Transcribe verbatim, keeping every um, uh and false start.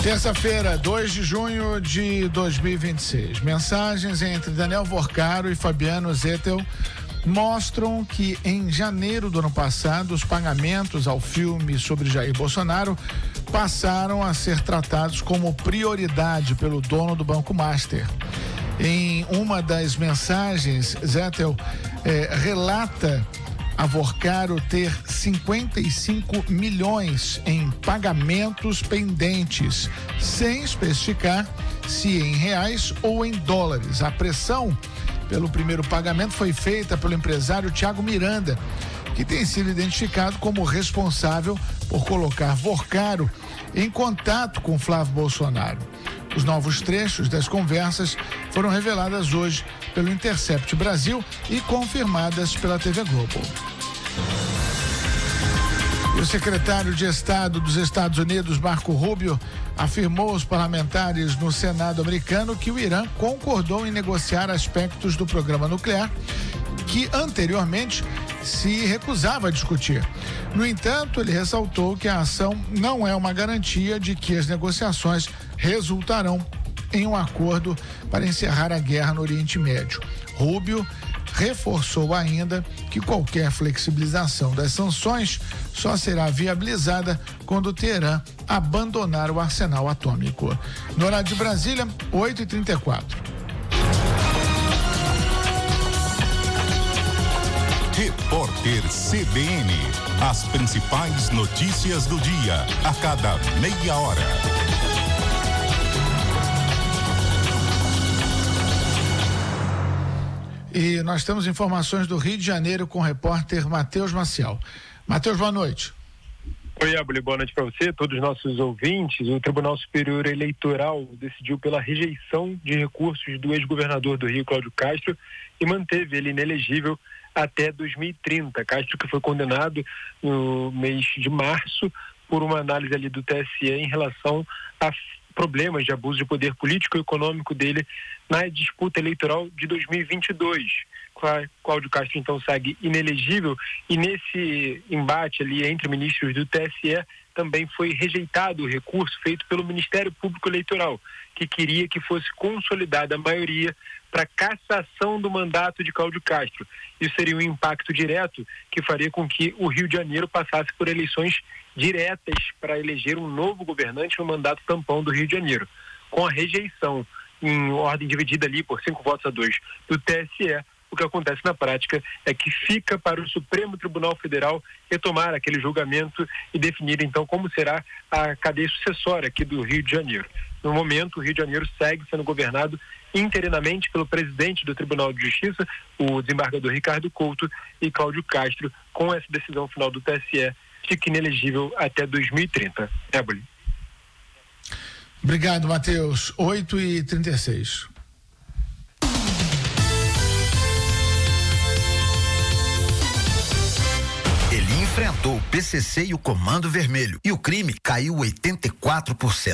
Terça-feira, dois de junho de dois mil e vinte e seis. Mensagens entre Daniel Vorcaro e Fabiano Zettel mostram que em janeiro do ano passado os pagamentos ao filme sobre Jair Bolsonaro passaram a ser tratados como prioridade pelo dono do Banco Master. Em uma das mensagens, Zettel eh, relata a Vorcaro ter cinquenta e cinco milhões em pagamentos pendentes, sem especificar se em reais ou em dólares. A pressão pelo primeiro pagamento foi feita pelo empresário Thiago Miranda, que tem sido identificado como responsável por colocar Vorcaro em contato com Flávio Bolsonaro. Os novos trechos das conversas foram reveladas hoje pelo Intercept Brasil e confirmadas pela T V Globo. E o secretário de Estado dos Estados Unidos, Marco Rubio, afirmou aos parlamentares no Senado americano que o Irã concordou em negociar aspectos do programa nuclear que anteriormente se recusava a discutir. No entanto, ele ressaltou que a ação não é uma garantia de que as negociações resultarão em um acordo para encerrar a guerra no Oriente Médio. Rubio reforçou ainda que qualquer flexibilização das sanções só será viabilizada quando o Teherã abandonar o arsenal atômico. No horário de Brasília, oito e trinta e quatro. Repórter C B N. As principais notícias do dia, a cada meia hora. E nós temos informações do Rio de Janeiro com o repórter Matheus Maciel. Matheus, boa noite. Oi, Abel, boa noite para você, todos os nossos ouvintes. O Tribunal Superior Eleitoral decidiu pela rejeição de recursos do ex-governador do Rio, Cláudio Castro, e manteve ele inelegível até dois mil e trinta. Castro, que foi condenado no mês de março por uma análise ali do T S E em relação a problemas de abuso de poder político e econômico dele na disputa eleitoral de dois mil e vinte e dois. Cláudio Castro então segue inelegível e nesse embate ali entre ministros do T S E também foi rejeitado o recurso feito pelo Ministério Público Eleitoral, que queria que fosse consolidada a maioria para cassação do mandato de Cláudio Castro. Isso seria um impacto direto que faria com que o Rio de Janeiro passasse por eleições diretas para eleger um novo governante no mandato tampão do Rio de Janeiro. Com a rejeição em ordem dividida ali por cinco votos a dois do T S E, o que acontece na prática é que fica para o Supremo Tribunal Federal retomar aquele julgamento e definir então como será a cadeia sucessória aqui do Rio de Janeiro. No momento, o Rio de Janeiro segue sendo governado interinamente pelo presidente do Tribunal de Justiça, o desembargador Ricardo Couto, e Cláudio Castro, com essa decisão final do T S E, fica inelegível até dois mil e trinta. Éboli. Obrigado, Matheus. oito e trinta e seis. Ele enfrentou o P C C e o Comando Vermelho e o crime caiu oitenta e quatro por cento.